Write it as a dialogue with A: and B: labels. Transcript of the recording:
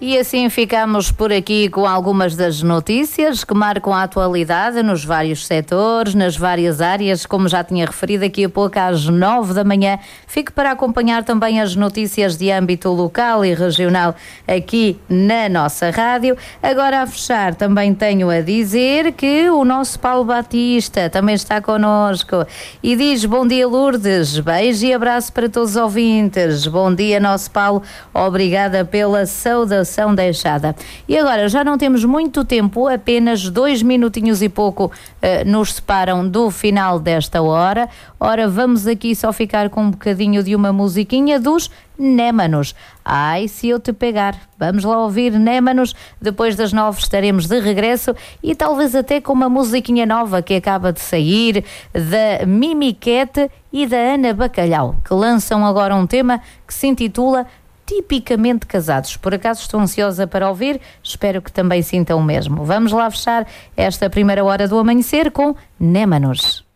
A: E assim ficamos por aqui com algumas das notícias que marcam a atualidade nos vários setores, nas várias áreas, como já tinha referido daqui a pouco às 9 da manhã. Fique para acompanhar também as notícias de âmbito local e regional aqui na nossa rádio. Agora a fechar também tenho a dizer que o nosso Paulo Batista também está connosco e diz: bom dia Lourdes, beijo e abraço para todos os ouvintes. Bom dia nosso Paulo, obrigada pela saudação deixada. E agora já não temos muito tempo, apenas 2 minutinhos e pouco nos separam do final desta hora. Ora, vamos aqui só ficar com um bocadinho de uma musiquinha dos Némanos. Ai, se eu te pegar. Vamos lá ouvir Némanos. Depois das 9 estaremos de regresso e talvez até com uma musiquinha nova que acaba de sair da Mimiquete e da Ana Bacalhau, que lançam agora um tema que se intitula Tipicamente Casados. Por acaso estou ansiosa para ouvir, espero que também sintam o mesmo. Vamos lá fechar esta primeira hora do amanhecer com Némanos.